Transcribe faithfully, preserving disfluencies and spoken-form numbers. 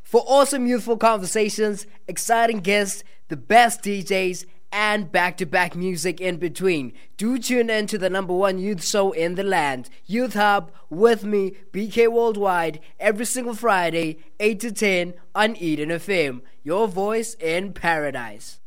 for awesome youthful conversations, exciting guests, the best D Js, and back-to-back music in between. Do tune in to the number one youth show in the land, Youth Hub, with me, B K Worldwide, every single Friday, eight to ten on Eden F M. Your voice in paradise.